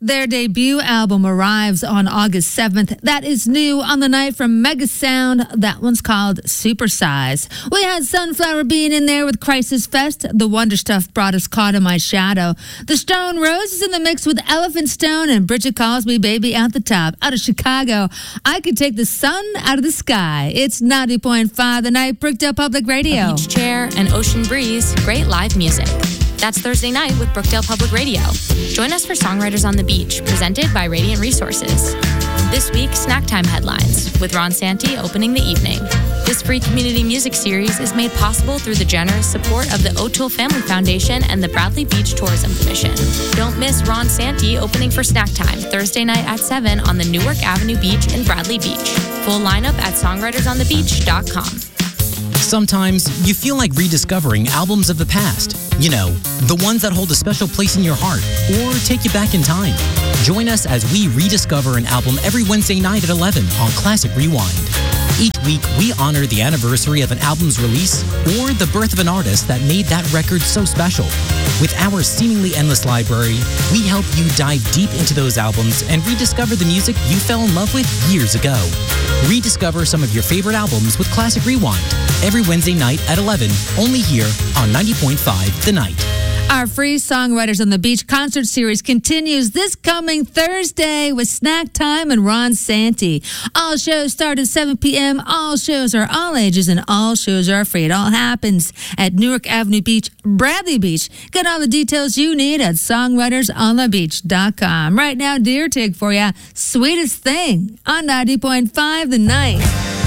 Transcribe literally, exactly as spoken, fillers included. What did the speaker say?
Their debut album arrives on August seventh. That is new on the night from Mega Sound. That one's called Supersize. We had Sunflower Bean in there with Crisis Fest. The Wonder Stuff brought us Caught in My Shadow. The Stone Roses in the mix with Elephant Stone, and Bridget Calls Me Baby out the top. Out of Chicago, I Could Take the Sun Out of the Sky. It's ninety point five The Night, Brookdale Public Radio. A beach chair and ocean breeze, great live music. That's Thursday night with Brookdale Public Radio. Join us for Songwriters on the Beach, presented by Radiant Resources. This week, Snack Time Headlines, with Ron Santi opening the evening. This free community music series is made possible through the generous support of the O'Toole Family Foundation and the Bradley Beach Tourism Commission. Don't miss Ron Santi opening for Snack Time, Thursday night at seven on the Newark Avenue Beach in Bradley Beach. Full lineup at songwriters on the beach dot com. Sometimes you feel like rediscovering albums of the past. You know, the ones that hold a special place in your heart or take you back in time. Join us as we rediscover an album every Wednesday night at eleven on Classic Rewind. Each week, we honor the anniversary of an album's release or the birth of an artist that made that record so special. With our seemingly endless library, we help you dive deep into those albums and rediscover the music you fell in love with years ago. Rediscover some of your favorite albums with Classic Rewind every Wednesday night at eleven, only here on ninety point five The Night. Our free Songwriters on the Beach concert series continues this coming Thursday with Snack Time and Ron Santi. All shows start at seven p.m. All shows are all ages and all shows are free. It all happens at Newark Avenue Beach, Bradley Beach. Get all the details you need at songwriters on the beach dot com. Right now, Deer Tig for you. Sweetest Thing on ninety point five The Night.